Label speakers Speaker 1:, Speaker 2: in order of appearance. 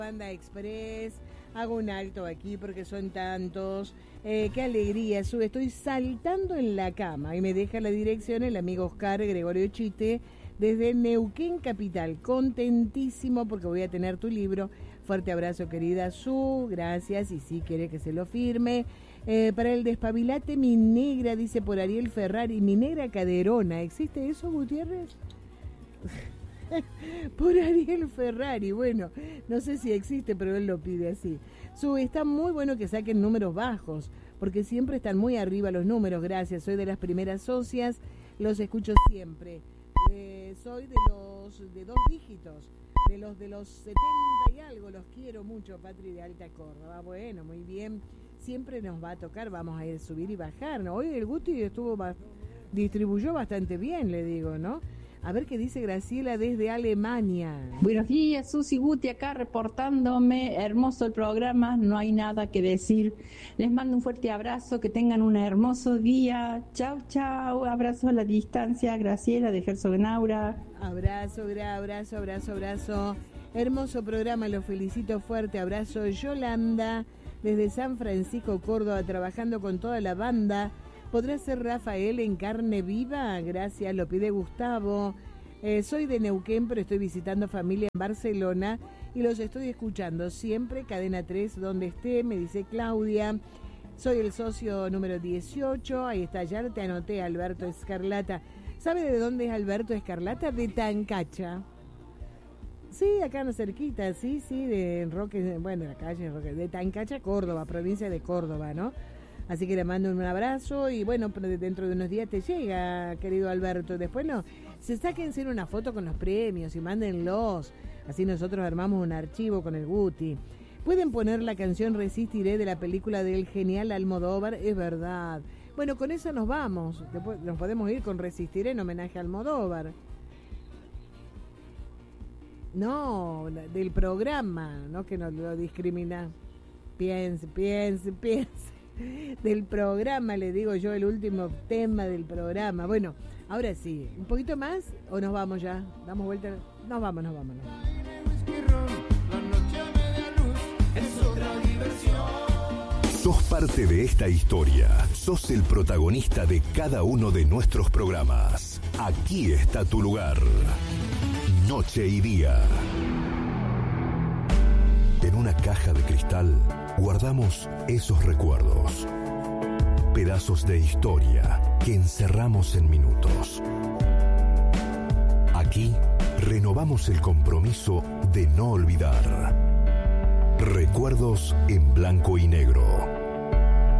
Speaker 1: Banda Express, hago un alto aquí porque son tantos, qué alegría, estoy saltando en la cama y me deja la dirección el amigo Oscar Gregorio Chite desde Neuquén Capital, contentísimo porque voy a tener tu libro. Fuerte abrazo, querida Su, gracias, y sí quiere que se lo firme. Para el despabilate, mi negra, dice por Ariel Ferrari, mi negra caderona, ¿existe eso, Gutiérrez? Por Ariel Ferrari, bueno, no sé si existe, pero él lo pide así. Está muy bueno que saquen números bajos, porque siempre están muy arriba los números, gracias, soy de las primeras socias, los escucho siempre. Soy de dos dígitos, de los 70 y algo, los quiero mucho, Patri de Alta Córdoba. Bueno, muy bien, siempre nos va a tocar, vamos a ir subir y bajar, ¿no? Hoy el Guti distribuyó bastante bien, le digo, ¿no? A ver qué dice Graciela desde Alemania.
Speaker 2: Buenos días, Susi Guti acá reportándome. Hermoso el programa, no hay nada que decir. Les mando un fuerte abrazo, que tengan un hermoso día. Chau, chau. Abrazo a la distancia, Graciela de Herzogenaurach.
Speaker 1: Abrazo. Hermoso programa, lo felicito, fuerte abrazo. Yolanda desde San Francisco, Córdoba, trabajando con toda la banda. ¿Podrá ser Rafael en carne viva? Gracias, lo pide Gustavo. Soy de Neuquén, pero estoy visitando familia en Barcelona y los estoy escuchando siempre, Cadena 3, donde esté, me dice Claudia. Soy el socio número 18, ahí está, ya te anoté, Alberto Escarlata. ¿Sabe de dónde es Alberto Escarlata? De Tancacha. Sí, acá no cerquita, sí, de Roque, bueno, la calle Roque, de Tancacha, Córdoba, provincia de Córdoba, ¿no? Así que le mando un abrazo y bueno, dentro de unos días te llega, querido Alberto. Después sáquense una foto con los premios y mándenlos. Así nosotros armamos un archivo con el Guti. Pueden poner la canción Resistiré de la película del genial Almodóvar, es verdad. Bueno, con esa nos vamos. Después nos podemos ir con Resistiré en homenaje a Almodóvar. No, del programa, no que nos lo discrimina. Piense. Del programa, le digo yo, el último tema del programa. Bueno, ahora sí, ¿un poquito más o nos vamos ya? ¿Damos vuelta? Nos vamos.
Speaker 3: Sos parte de esta historia. Sos el protagonista de cada uno de nuestros programas. Aquí está tu lugar. Noche y día. En una caja de cristal guardamos esos recuerdos, pedazos de historia que encerramos en minutos. Aquí renovamos el compromiso de no olvidar. Recuerdos en blanco y negro.